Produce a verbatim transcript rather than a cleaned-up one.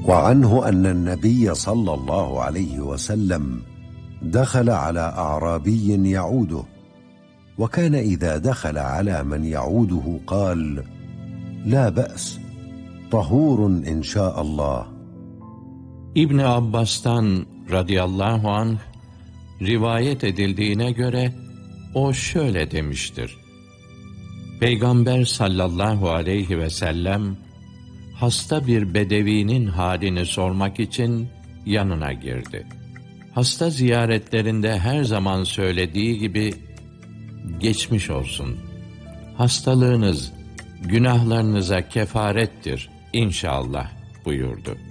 وعنه أن النبي صلى الله عليه وسلم دخل على أعرابي يعوده، وكان إذا دخل على من يعوده قال: لا بأس، طهور إن شاء الله. İbn Abbas'tan radıyallahu anh rivayet edildiğine göre o şöyle demiştir: Peygamber sallallahu aleyhi ve sellem hasta bir bedevinin halini sormak için yanına girdi. Hasta ziyaretlerinde her zaman söylediği gibi geçmiş olsun, hastalığınız günahlarınıza kefarettir inşallah buyurdu.